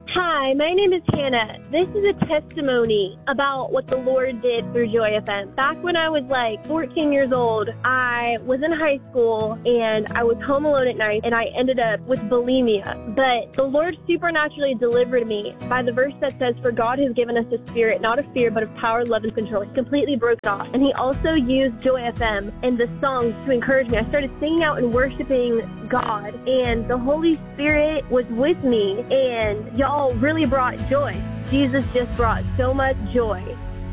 Hi, my name is Hannah. This is a testimony about what the Lord did through Joy FM. Back when I was like 14 years old, I was in high school and I was home alone at night and I ended up with bulimia. But the Lord supernaturally delivered me by the verse that says, "For God has given us a spirit, not of fear, but of power, love, and control." He completely broke it off. And he also used Joy FM and the songs to encourage me. I started singing out and worshiping God, and the Holy Spirit was with me, and y'all really brought joy. Jesus just brought so much joy.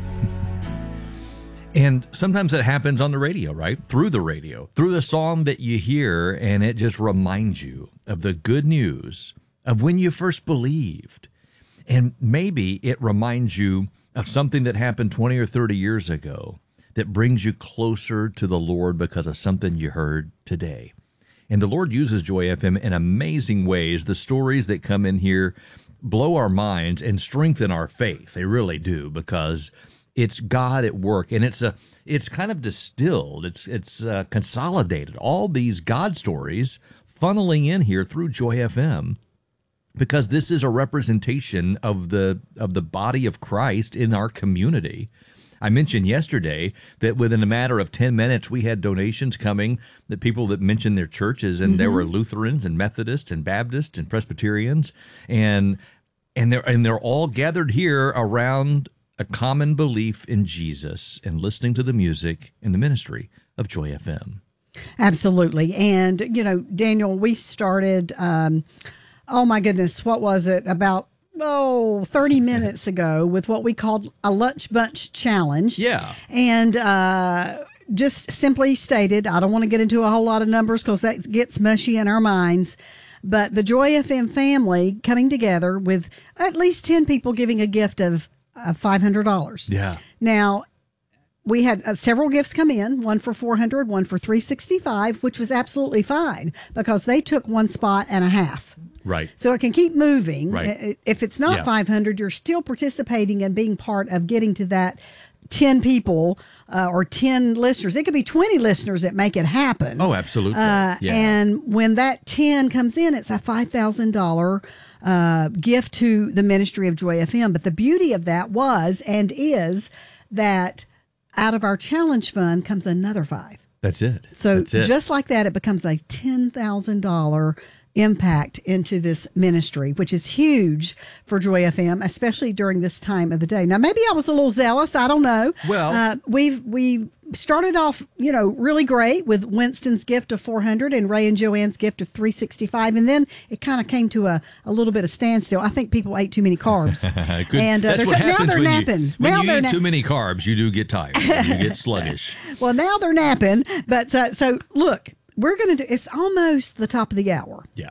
And sometimes it happens on the radio, right? Through the radio, through the song that you hear, and it just reminds you of the good news of when you first believed. And maybe it reminds you of something that happened 20 or 30 years ago that brings you closer to the Lord because of something you heard today. And the Lord uses Joy FM in amazing ways. The stories that come in here blow our minds and strengthen our faith. They really do, because it's God at work, and it's kind of distilled. It's consolidated. All these God stories funneling in here through Joy FM, because this is a representation of the body of Christ in our community. I mentioned yesterday that within a matter of 10 minutes, we had donations coming, that people that mentioned their churches, and there were Lutherans and Methodists and Baptists and Presbyterians, and they're all gathered here around a common belief in Jesus and listening to the music and the ministry of Joy FM. Absolutely. And, Daniel, we started, oh my goodness, what was it, about 30 minutes ago with what we called a lunch bunch challenge. Yeah. And just simply stated, I don't want to get into a whole lot of numbers because that gets mushy in our minds, but the Joy FM family coming together with at least 10 people giving a gift of $500. Yeah. Now, we had several gifts come in, one for $400, one for $365, which was absolutely fine because they took one spot and a half. Right. So it can keep moving. Right. If it's not 500, you're still participating and being part of getting to that 10 people or 10 listeners. It could be 20 listeners that make it happen. Oh, absolutely. And when that 10 comes in, it's a $5,000 gift to the ministry of Joy FM. But the beauty of that was and is that out of our challenge fund comes another $5,000. That's it. So That's it. just like that, it becomes a $10,000 impact into this ministry, which is huge for Joy FM, especially during this time of the day. Now, maybe I was a little zealous. I don't know. Well, we started off, really great with Winston's gift of $400 and Ray and Joanne's gift of $365, and then it kind of came to a little bit of standstill. I think people ate too many carbs, and That's what happens now they're when napping. When you eat too many carbs, you do get tired. You get sluggish. Well, now they're napping, but so look. We're going to do, it's almost the top of the hour. Yeah.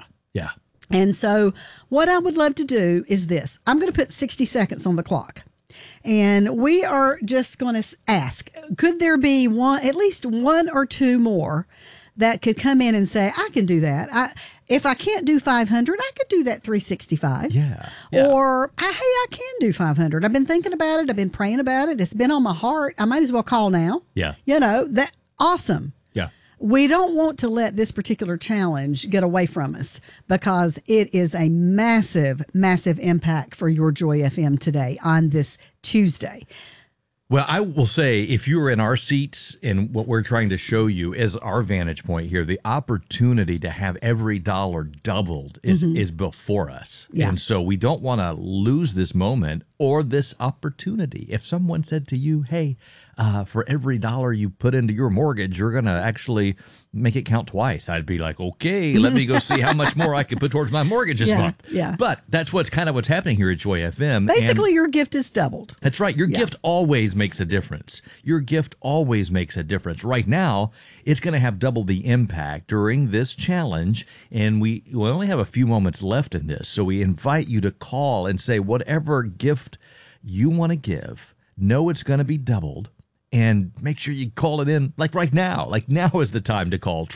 And so what I would love to do is this. I'm going to put 60 seconds on the clock. And we are just going to ask, could there be at least one or two more that could come in and say, I can do that. If I can't do 500, I could do that 365. Yeah. Or, hey, I can do 500. I've been thinking about it. I've been praying about it. It's been on my heart. I might as well call now. Yeah. That awesome. Yeah. We don't want to let this particular challenge get away from us because it is a massive, massive impact for your Joy FM today on this Tuesday. Well, I will say, if you were in our seats and what we're trying to show you is our vantage point here, the opportunity to have every dollar doubled is before us. Yeah. And so we don't want to lose this moment or this opportunity. If someone said to you, hey, for every dollar you put into your mortgage, you're going to actually make it count twice, I'd be like, okay, let me go see how much more I can put towards my mortgage this month. Yeah. But that's what's happening here at Joy FM. Basically, your gift is doubled. That's right. Your gift always makes a difference. Your gift always makes a difference. Right now, it's going to have double the impact during this challenge, and we only have a few moments left in this. So we invite you to call and say whatever gift you want to give, know it's going to be doubled. And make sure you call it in like right now. Like now is the time to call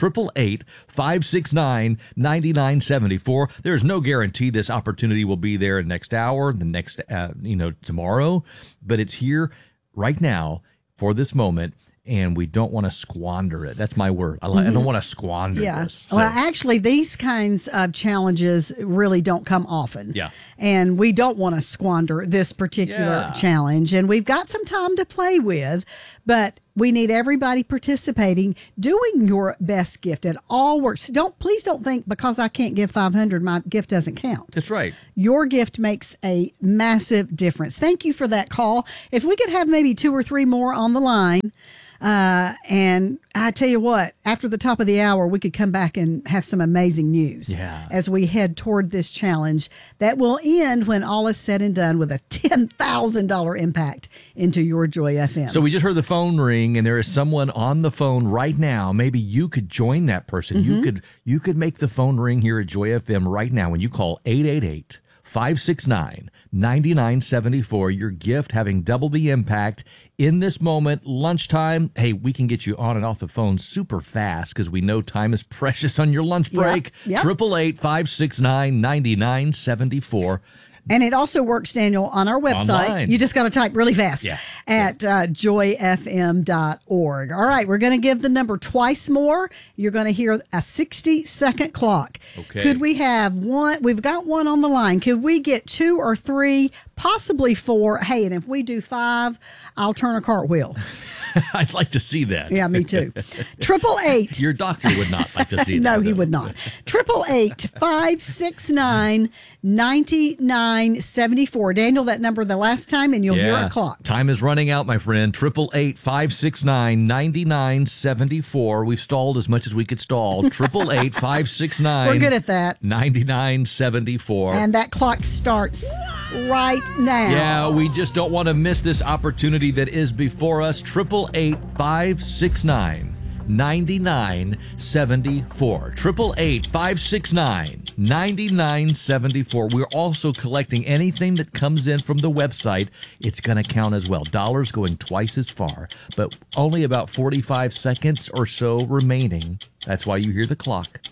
888-569-9974. There's no guarantee this opportunity will be there next hour, the next, tomorrow. But it's here right now for this moment. and we don't want to squander it. That's my word. I don't want to squander this. So, Well, actually, these kinds of challenges really don't come often. Yeah. And we don't want to squander this particular challenge. And we've got some time to play with, but we need everybody participating, doing your best gift. It all works. Please don't think because I can't give 500, my gift doesn't count. that's right. Your gift makes a massive difference. Thank you for that call. If we could have maybe 2 or 3 more on the line, and I tell you what, after the top of the hour, we could come back and have some amazing news as we head toward this challenge that will end when all is said and done with a $10,000 impact into your Joy FM. So we just heard the phone ring, and there is someone on the phone right now. Maybe you could join that person. You could make the phone ring here at Joy FM right now when you call 888-569-9974. Your gift having double the impact in this moment, lunchtime. Hey, we can get you on and off the phone super fast because we know time is precious on your lunch break. 888-569-9974. And it also works, Daniel, on our website. Online. You just got to type really fast at joyfm.org. All right, we're going to give the number twice more. You're going to hear a 60-second clock. Okay. Could we have one? We've got one on the line. Could we get 2 or 3, possibly 4? Hey, and if we do 5, I'll turn a cartwheel. I'd like to see that. Yeah, me too. 888. Your doctor would not like to see that. No, he though. would not. 888-569-9974. Daniel, that number the last time, and you'll hear a clock. Time is running out, my friend. 888-569-9974. We've stalled as much as we could stall. 888-569. We're good at that. 9974. And that clock starts right now. Yeah, we just don't want to miss this opportunity that is before us. 888-569-9974. 888-569-9974. We're also collecting anything that comes in from the website. It's going to count as well. Dollars going twice as far, but only about 45 seconds or so remaining. That's why you hear the clock.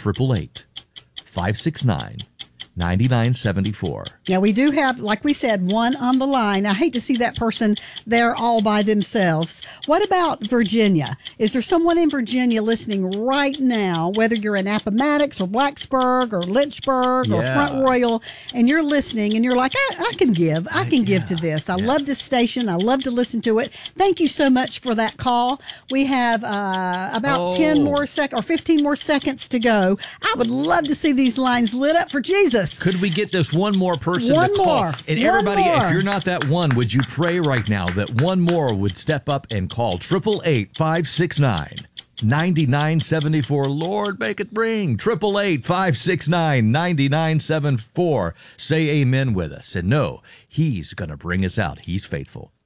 888-569-9974. Now, we do have, like we said, one on the line. I hate to see that person there all by themselves. What about Virginia? Is there someone in Virginia listening right now, whether you're in Appomattox or Blacksburg or Lynchburg or Front Royal, and you're listening and you're like, I can give. I can give to this. I love this station. I love to listen to it. Thank you so much for that call. We have about 10 more seconds or 15 more seconds to go. I would love to see these lines lit up for Jesus. Could we get this one more person One to call? more. And One everybody, more. if you're not that one, would you pray right now that one more would step up and call 888-569-9974. Lord, make it ring. 888-569-9974. Say amen with us and know He's going to bring us out. He's faithful.